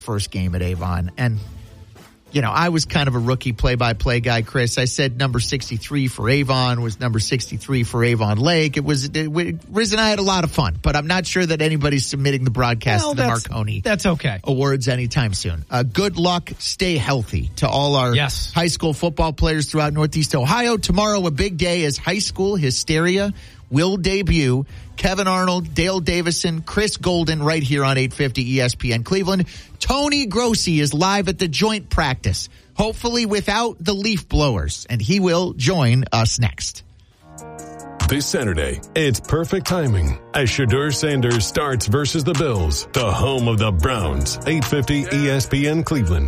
first game at Avon. And, you know, I was kind of a rookie play-by-play guy, Chris. I said number 63 for Avon was number 63 for Avon Lake. Riz and I had a lot of fun, but I'm not sure that anybody's submitting the broadcast to the Marconi That's okay. Awards anytime soon. Good luck. Stay healthy to all our high school football players throughout Northeast Ohio. Tomorrow, a big day as High School Hysteria will debut. Kevin Arnold, Dale Davison, Chris Golden right here on 850 ESPN Cleveland. Tony Grossi is live at the joint practice, hopefully without the leaf blowers, and he will join us next. This Saturday, it's perfect timing as Shedeur Sanders starts versus the Bills, the home of the Browns, 850 ESPN Cleveland.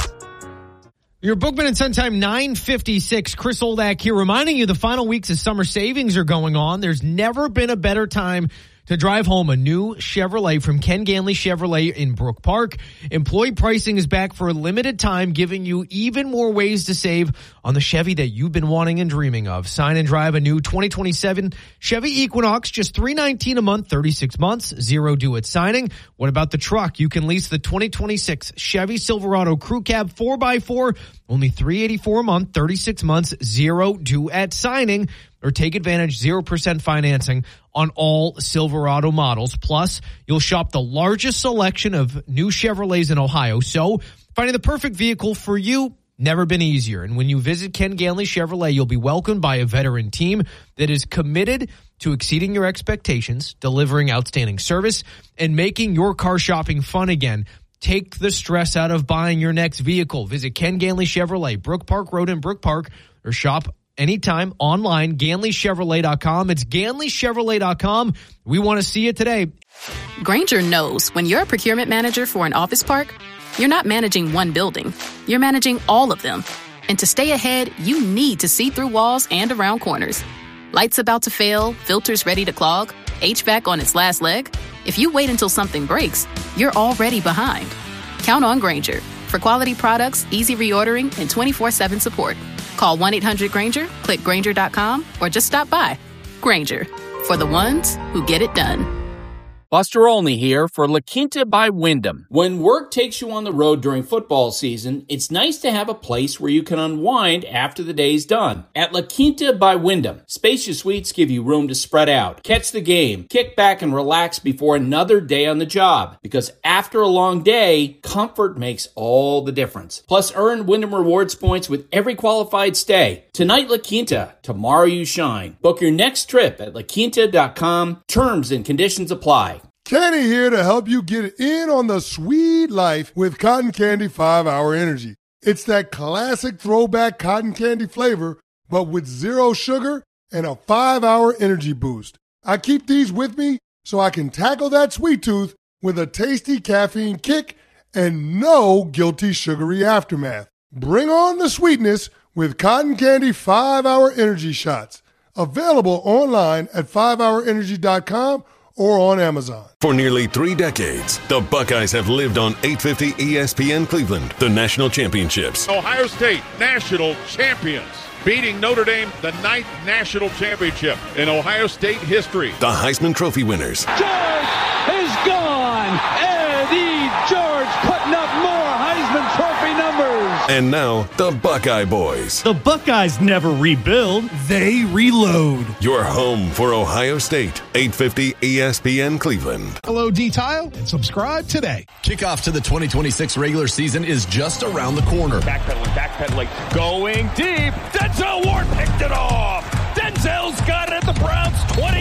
Your Bookman and Sun time, 9:56. Chris Oldak here reminding you the final weeks of summer savings are going on. There's never been a better time to drive home a new Chevrolet from Ken Ganley Chevrolet in Brook Park. Employee pricing is back for a limited time, giving you even more ways to save on the Chevy that you've been wanting and dreaming of. Sign and drive a new 2027 Chevy Equinox, just $319 a month, 36 months, zero due at signing. What about the truck? You can lease the 2026 Chevy Silverado Crew Cab 4x4, only $384 a month, 36 months, zero due at signing. Or take advantage 0% financing on all Silverado models. Plus, you'll shop the largest selection of new Chevrolets in Ohio. So, finding the perfect vehicle for you, never been easier. And when you visit Ken Ganley Chevrolet, you'll be welcomed by a veteran team that is committed to exceeding your expectations, delivering outstanding service, and making your car shopping fun again. Take the stress out of buying your next vehicle. Visit Ken Ganley Chevrolet, Brook Park Road in Brook Park, or shop anytime online, GanleyChevrolet.com. It's GanleyChevrolet.com. We want to see it today. Grainger knows when you're a procurement manager for an office park, you're not managing one building. You're managing all of them. And to stay ahead, you need to see through walls and around corners. Lights about to fail, filters ready to clog, HVAC on its last leg. If you wait until something breaks, you're already behind. Count on Grainger for quality products, easy reordering, and 24/7 support. Call 1-800-GRAINGER, click Grainger.com, or just stop by. Grainger, for the ones who get it done. Buster Olney here for La Quinta by Wyndham. When work takes you on the road during football season, it's nice to have a place where you can unwind after the day's done. At La Quinta by Wyndham, spacious suites give you room to spread out, catch the game, kick back and relax before another day on the job. Because after a long day, comfort makes all the difference. Plus, earn Wyndham Rewards points with every qualified stay. Tonight, La Quinta. Tomorrow, you shine. Book your next trip at LaQuinta.com. Terms and conditions apply. Kenny here to help you get in on the sweet life with Cotton Candy 5-Hour Energy. It's that classic throwback cotton candy flavor, but with zero sugar and a 5-hour energy boost. I keep these with me so I can tackle that sweet tooth with a tasty caffeine kick and no guilty sugary aftermath. Bring on the sweetness with Cotton Candy 5-Hour Energy Shots. Available online at 5hourenergy.com or on Amazon. For nearly 3 decades, the Buckeyes have lived on 850 ESPN Cleveland, the national championships. Ohio State, national champions, beating Notre Dame, the 9th national championship in Ohio State history. The Heisman Trophy winners. George is gone! Eddie George putting up more Heisman Trophy numbers! And now, the Buckeye Boys. The Buckeyes never rebuild, they reload. Your home for Ohio State, 850 ESPN Cleveland. Hello, D-Tile, and subscribe today. Kickoff to the 2026 regular season is just around the corner. Backpedaling, going deep. Denzel Ward picked it off. Denzel's got it at the Browns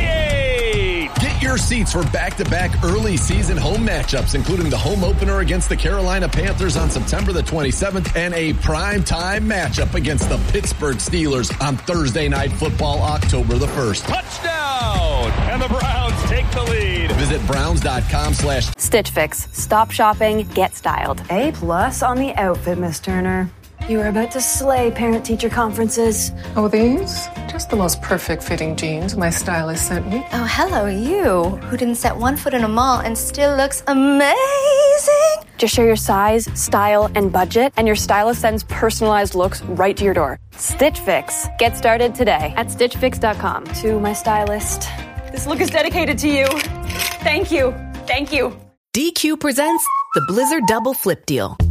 28. Get your seats for back-to-back early season home matchups, including the home opener against the Carolina Panthers on September the 27th and a prime-time matchup against the Pittsburgh Steelers on Thursday Night Football, October the 1st. Touchdown! And the Browns take the lead. Visit browns.com/ Stitch Fix. Stop shopping, get styled. A+ on the outfit, Miss Turner. You are about to slay parent-teacher conferences. Oh, these? Just the most perfect fitting jeans my stylist sent me. Oh, hello, you, who didn't set one foot in a mall and still looks amazing. Just share your size, style, and budget, and your stylist sends personalized looks right to your door. Stitch Fix. Get started today at StitchFix.com. To my stylist. This look is dedicated to you. Thank you. Thank you. DQ presents The Blizzard Double Flip Deal.